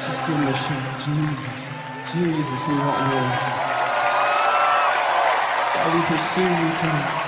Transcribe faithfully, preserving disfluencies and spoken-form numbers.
Just give him a shot. Jesus. Jesus, we want more. God, we pursue you tonight.